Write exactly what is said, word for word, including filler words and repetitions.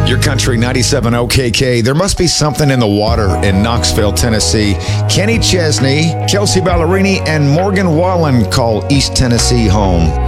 Your Country ninety-seven O K K. There must be something in the water in Knoxville, Tennessee. Kenny Chesney, Kelsey Ballerini, and Morgan Wallen call East Tennessee home.